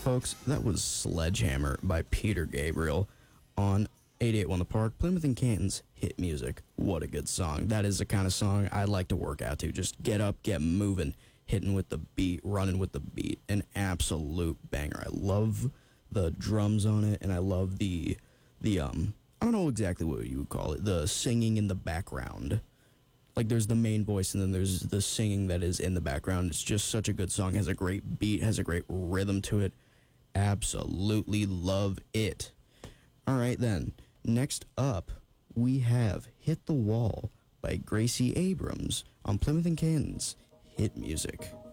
Folks, that was Sledgehammer by Peter Gabriel on 881 The Park, Plymouth and Canton's hit music. What a good song. That is the kind of song I like to work out to. Just get up, get moving, hitting with the beat, running with the beat. An absolute banger. I love the drums on it, and I love the I don't know exactly what you would call it, the singing in the background. Like, there's the main voice, and then there's the singing that is in the background. It's just such a good song. Has a great beat, has a great rhythm to it. Absolutely love it. All right, then. Next up, we have Hit the Wall by Gracie Abrams on Plymouth and Canton's hit music.